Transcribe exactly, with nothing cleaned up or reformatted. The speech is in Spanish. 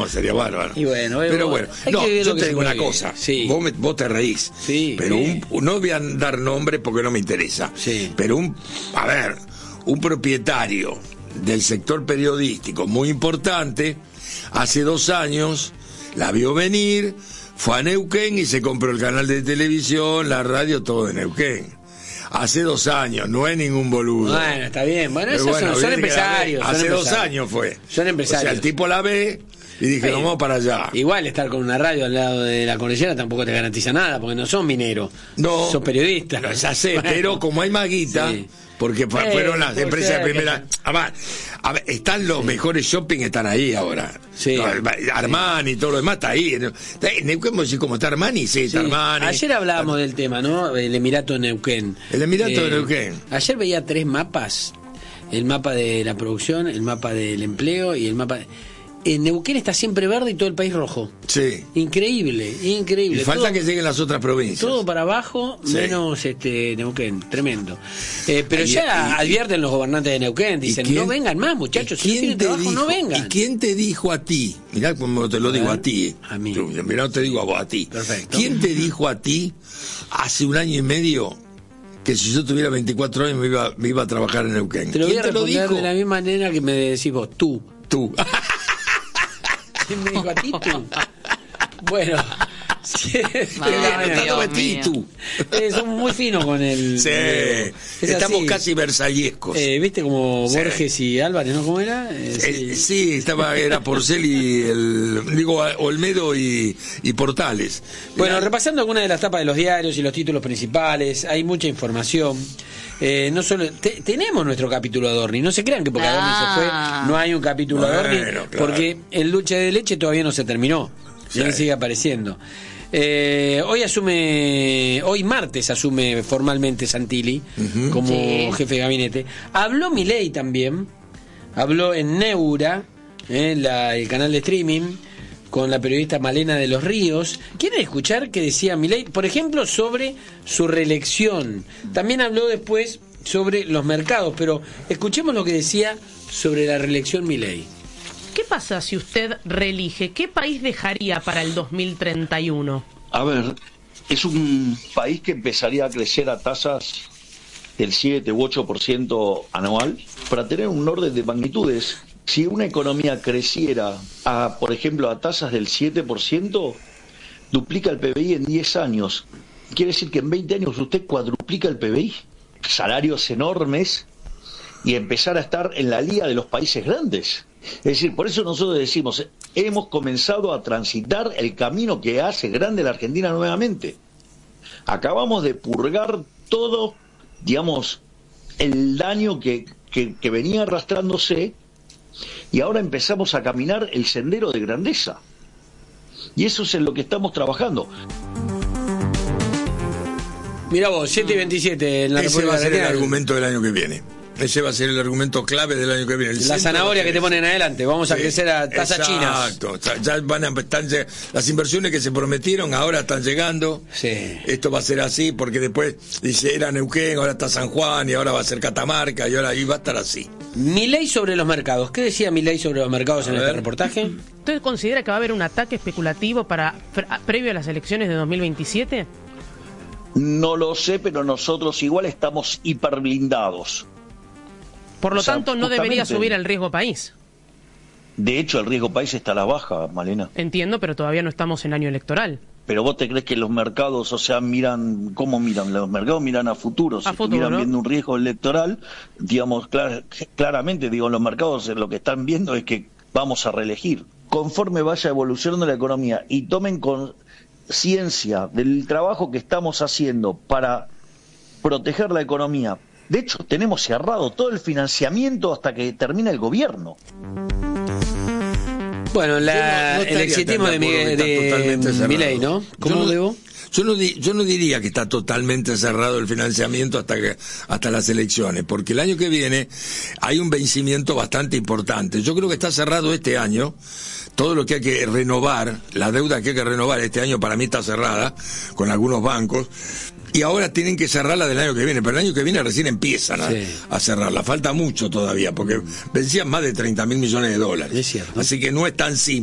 No, sería bárbaro. Y bueno, pero bueno, no, yo te digo una bien. cosa, Sí. vos, me, vos te reís, sí, pero sí. Un, no voy a dar nombre porque no me interesa, sí. pero un, a ver, un propietario del sector periodístico muy importante, hace dos años la vio venir, fue a Neuquén y se compró el canal de televisión, la radio, todo de Neuquén. Hace dos años, no es ningún boludo. Bueno, está bien. Bueno, esos bueno, son, son empresarios. Hace son dos empresarios. años fue. Son empresarios. O sea, el tipo la ve y dije, Pero, vamos para allá. Igual estar con una radio al lado de la cordillera tampoco te garantiza nada, porque no son mineros. No. Son periodistas. No, ya sé, bueno, pero como hay más guita, sí. porque fue, eh, fueron las empresas de primera. Que... Además, a ver, están los sí. mejores shopping, están ahí ahora. Sí. No, Armani y todo lo demás está ahí. Neuquén, decir como está Armani, sí, está sí. Armani. Ayer hablábamos del tema, ¿no? El Emirato de Neuquén. El Emirato eh, de Neuquén. Ayer veía tres mapas: el mapa de la producción, el mapa del empleo y el mapa. De... En Neuquén está siempre verde y todo el país rojo. Sí. Increíble, increíble. Y falta todo, que lleguen las otras provincias. Todo para abajo, sí. menos este Neuquén. Tremendo. Eh, pero y, ya y, advierten los gobernantes de Neuquén. Dicen, no vengan más, muchachos. Si no tienen trabajo, dijo, no vengan. ¿Y quién te dijo a ti? Mirá como te lo digo a ti. A mí. Mirá, no te digo a vos, a ti. Perfecto. ¿Quién te dijo a ti hace un año y medio que si yo tuviera veinticuatro años me iba, me iba a trabajar en Neuquén? Te lo voy a te responder lo dijo? de la misma manera que me decís vos. Tú. Tú. ¿Quién me dijo a ti tú? Bueno, sí, ti tú. Eh, son muy finos con el. Sí, eh, estamos así. Casi versallescos. Eh, ¿Viste como sí. Borges y Álvarez, no? ¿Cómo era? Eh, sí. Eh, sí, estaba, era Porcel y el, digo, Olmedo y, y Portales. Bueno, era... repasando algunas de las tapas de los diarios y los títulos principales, hay mucha información. Eh, no solo te, tenemos nuestro capítulo Adorni, no se crean que porque ah. Adorni se fue no hay un capítulo bueno, Adorni, claro. porque el Dulce de Leche todavía no se terminó, sí. y sigue apareciendo. Eh, hoy asume, hoy martes asume formalmente Santilli uh-huh. como sí. jefe de gabinete. Habló Milei también, habló en Neura, eh, la, el canal de streaming, con la periodista Malena de los Ríos. ¿Quieren escuchar qué decía Milei, por ejemplo, sobre su reelección? También habló después sobre los mercados, pero escuchemos lo que decía sobre la reelección Milei. ¿Qué pasa si usted reelige? ¿Qué país dejaría para el dos mil treinta y uno? A ver, es un país que empezaría a crecer a tasas del siete u ocho por ciento anual. Para tener un orden de magnitudes, si una economía creciera, a, por ejemplo, a tasas del siete por ciento, duplica el P B I en diez años. Quiere decir que en veinte años usted cuadruplica el P B I. Salarios enormes y empezar a estar en la liga de los países grandes. Es decir, por eso nosotros decimos, hemos comenzado a transitar el camino que hace grande la Argentina nuevamente. Acabamos de purgar todo, digamos, el daño que, que, que venía arrastrándose, y ahora empezamos a caminar el sendero de grandeza. Y eso es en lo que estamos trabajando. Mira vos, siete y veintisiete en la Ese va a ser el argumento del año que viene. Ese va a ser el argumento clave del año que viene. El la zanahoria que te ponen adelante. Vamos a sí, crecer a tasas chinas. Exacto. Ya van a están, las inversiones que se prometieron ahora están llegando. Sí. Esto va a ser así porque después dice era Neuquén, ahora está San Juan y ahora va a ser Catamarca y ahora ahí va a estar así. Milei sobre los mercados. ¿Qué decía Milei sobre los mercados a en ver. este reportaje? ¿Usted considera que va a haber un ataque especulativo para pre previo a las elecciones de dos mil veintisiete? No lo sé, pero nosotros igual estamos hiperblindados. Por lo o sea, tanto, no debería subir el riesgo país. De hecho, el riesgo país está a la baja, Malena. Entiendo, pero todavía no estamos en año electoral. Pero vos te crees que los mercados, o sea, miran, ¿cómo miran? Los mercados miran a futuro. Si a futuro, estuvieran ¿no? viendo un riesgo electoral, digamos, clar, claramente, digo, los mercados lo que están viendo es que vamos a reelegir. Conforme vaya evolucionando la economía y tomen conciencia del trabajo que estamos haciendo para proteger la economía. De hecho, tenemos cerrado todo el financiamiento hasta que termine el gobierno. Bueno, la, no, no el exitismo de, Miguel, de Milei, ¿no? ¿Cómo yo no, debo? Yo no, di, yo no diría que está totalmente cerrado el financiamiento hasta que hasta las elecciones, porque el año que viene hay un vencimiento bastante importante. Yo creo que está cerrado este año. Todo lo que hay que renovar, la deuda que hay que renovar este año para mí está cerrada con algunos bancos. Y ahora tienen que cerrarla del año que viene, pero el año que viene recién empiezan a, sí. a cerrarla. Falta mucho todavía, porque vencían más de treinta mil millones de dólares. Es cierto. Así que no es tan simple.